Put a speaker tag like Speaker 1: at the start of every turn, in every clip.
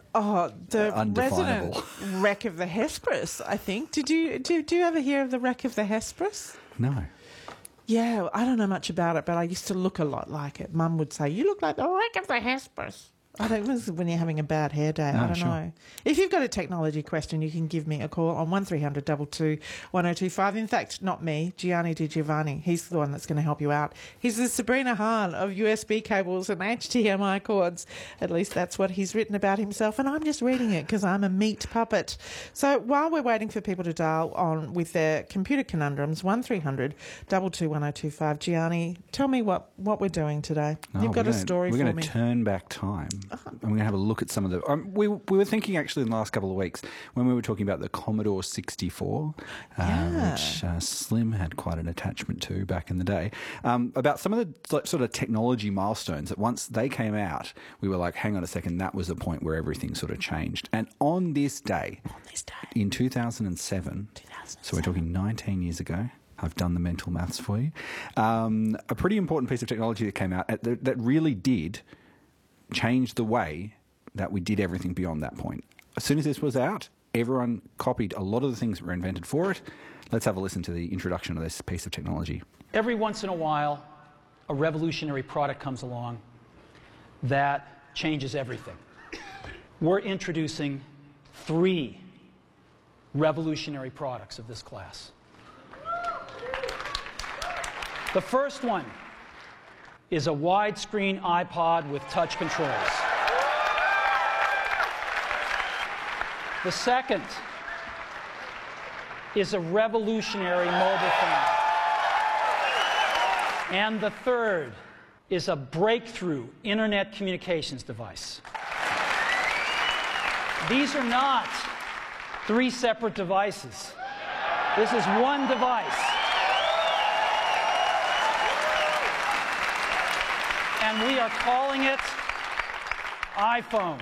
Speaker 1: Oh, the
Speaker 2: undefinable.
Speaker 1: resident wreck of the Hesperus, I think. Did you ever hear of the wreck of the Hesperus?
Speaker 2: No.
Speaker 1: Yeah, I don't know much about it, but I used to look a lot like it. Mum would say, "You look like the wreck of the Hesperus." I don't know, this is when you're having a bad hair day. I don't know. If you've got a technology question, you can give me a call on 1300 22 1025. In fact, not me, Gianni Di Giovanni. He's the one that's going to help you out. He's the Sabrina Hahn of USB cables and HDMI cords. At least that's what he's written about himself, and I'm just reading it because I'm a meat puppet. So while we're waiting for people to dial on with their computer conundrums, 1300 22 1025. Gianni, tell me what we're doing today. You've got a story for me.
Speaker 2: We're going to turn back time. And we're going to have a look at some of the... we were thinking actually in the last couple of weeks when we were talking about the Commodore 64, which Slim had quite an attachment to back in the day, about some of the sort of technology milestones that once they came out, we were like, hang on a second, that was the point where everything sort of changed. And on this day, in 2007, so we're talking 19 years ago, I've done the mental maths for you, a pretty important piece of technology that came out that really did changed the way that we did everything beyond that point. As soon as this was out, everyone copied a lot of the things that were invented for it. Let's have a listen to the introduction of this piece of technology.
Speaker 3: Every once in a while, a revolutionary product comes along that changes everything. We're introducing 3 revolutionary products of this class. The first one is a widescreen iPod with touch controls. The second is a revolutionary mobile phone. And the third is a breakthrough internet communications device. These are not 3 separate devices. This is one device. And we are calling it iPhone.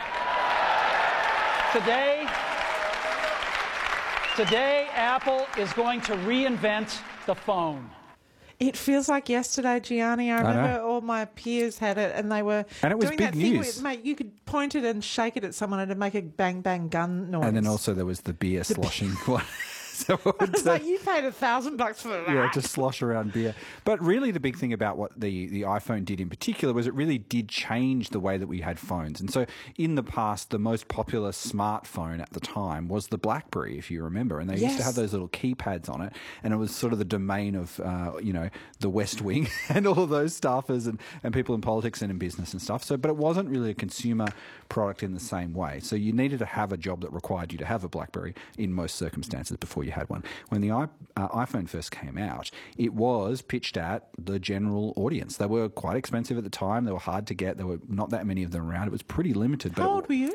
Speaker 3: Today, Apple is going to reinvent the phone.
Speaker 1: It feels like yesterday, Gianni. I remember all my peers had it, and they were
Speaker 2: and it was
Speaker 1: doing
Speaker 2: big
Speaker 1: that
Speaker 2: news.
Speaker 1: thing where, mate, you could point it and shake it at someone and it'd make a bang bang gun noise.
Speaker 2: And then also there was the beer sloshing one. So
Speaker 1: it's like, you paid $1,000 for that.
Speaker 2: Yeah, to slosh around beer. But really the big thing about what the iPhone did in particular was it really did change the way that we had phones. And so in the past, the most popular smartphone at the time was the BlackBerry, if you remember. And they used to have those little keypads on it. And it was sort of the domain of, the West Wing and all of those staffers and people in politics and in business and stuff. So, but it wasn't really a consumer product in the same way. So you needed to have a job that required you to have a BlackBerry in most circumstances before you had one. When the iPhone first came out, it was pitched at the general audience. They were quite expensive at the time. They were hard to get. There were not that many of them around. It was pretty limited.
Speaker 1: How old were you?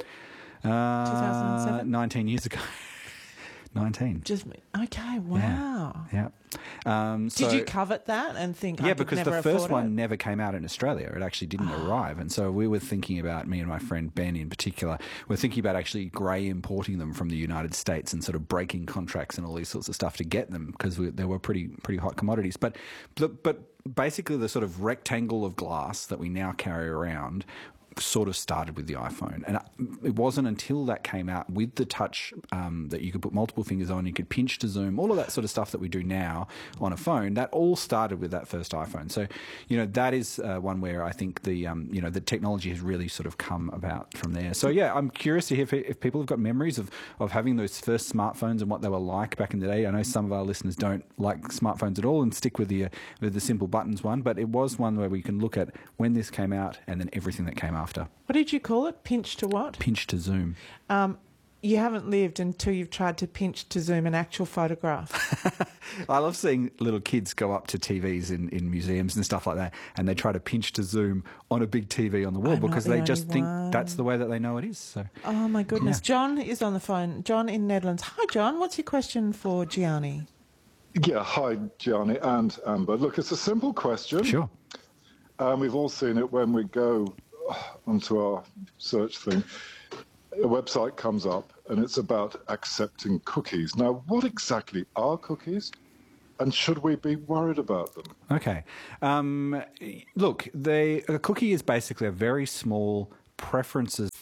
Speaker 2: 2007? 19 years ago. 19.
Speaker 1: Okay, wow.
Speaker 2: Yeah.
Speaker 1: Did you covet that and think,
Speaker 2: yeah, because the first one never came out in Australia. It actually didn't arrive. And so we were thinking about, me and my friend Ben in particular, we're thinking about actually grey importing them from the United States and sort of breaking contracts and all these sorts of stuff to get them because they were pretty hot commodities. But basically the sort of rectangle of glass that we now carry around sort of started with the iPhone. And it wasn't until that came out with the touch that you could put multiple fingers on, you could pinch to zoom, all of that sort of stuff that we do now on a phone, that all started with that first iPhone. So, that is one where I think the technology has really sort of come about from there. So, yeah, I'm curious to hear if people have got memories of having those first smartphones and what they were like back in the day. I know some of our listeners don't like smartphones at all and stick with the simple buttons one, but it was one where we can look at when this came out and then everything that came after.
Speaker 1: What did you call it? Pinch to what?
Speaker 2: Pinch to zoom.
Speaker 1: You haven't lived until you've tried to pinch to zoom an actual photograph.
Speaker 2: I love seeing little kids go up to TVs in museums and stuff like that, and they try to pinch to zoom on a big TV on the wall because they just think that's the way that they know it is. So.
Speaker 1: Oh, my goodness. Yeah. John is on the phone. John in Netherlands. Hi, John. What's your question for Gianni?
Speaker 4: Yeah, hi, Gianni and Amber. Look, it's a simple question.
Speaker 2: Sure.
Speaker 4: We've all seen it when we go onto our search thing. A website comes up and it's about accepting cookies. Now, what exactly are cookies? And should we be worried about them?
Speaker 2: Okay. Look, a cookie is basically a very small preferences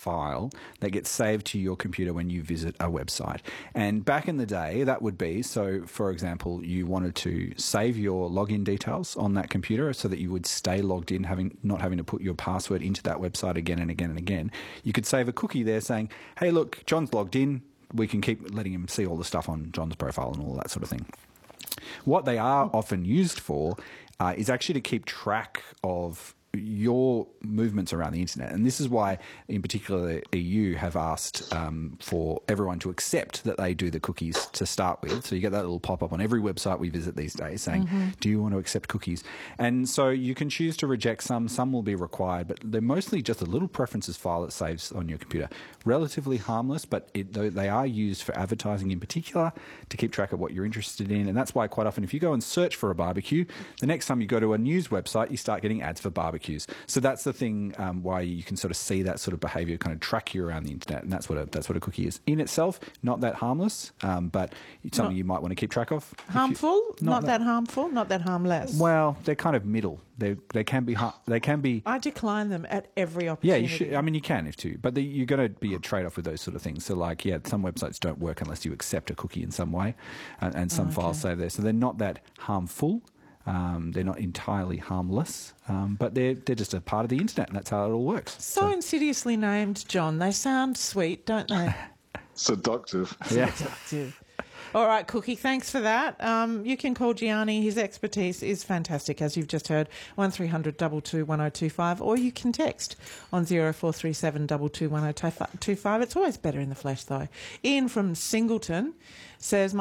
Speaker 2: file that gets saved to your computer when you visit a website. And back in the day, that would be, so for example, you wanted to save your login details on that computer so that you would stay logged in, not having to put your password into that website again and again and again. You could save a cookie there saying, hey, look, John's logged in. We can keep letting him see all the stuff on John's profile and all that sort of thing. What they are often used for is actually to keep track of your movements around the internet. And this is why, in particular, the EU have asked for everyone to accept that they do the cookies to start with. So you get that little pop-up on every website we visit these days saying, do you want to accept cookies? And so you can choose to reject some. Some will be required, but they're mostly just a little preferences file that saves on your computer. Relatively harmless, but they are used for advertising in particular to keep track of what you're interested in. And that's why quite often if you go and search for a barbecue, the next time you go to a news website, you start getting ads for barbecues. So that's the thing why you can sort of see that sort of behavior kind of track you around the internet, and that's what a cookie is. In itself, not that harmless, but it's something you might want to keep track of.
Speaker 1: Harmful? Not that harmful? Not that harmless?
Speaker 2: Well, they're kind of middle. They can be.
Speaker 1: I decline them at every opportunity.
Speaker 2: Yeah, you should. I mean, you can if too, but you're going to be a trade-off with those sort of things. So, like, yeah, some websites don't work unless you accept a cookie in some way, and some files save there. So they're not that harmful. They're not entirely harmless, but they're just a part of the internet, and that's how it all works.
Speaker 1: So insidiously named, John. They sound sweet, don't they?
Speaker 4: Seductive.
Speaker 2: Yeah.
Speaker 1: Seductive. All right, Cookie, thanks for that. You can call Gianni. His expertise is fantastic, as you've just heard, 1300 22 1025, or you can text on 0437 22 1025. It's always better in the flesh, though. Ian from Singleton says,